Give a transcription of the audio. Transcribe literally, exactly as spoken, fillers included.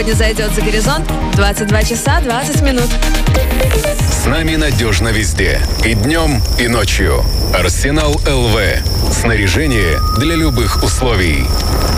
Сегодня зайдет за горизонт в двадцать два часа двадцать минут. С нами надежно везде. И днем, и ночью. Арсенал эл вэ. Снаряжение для любых условий.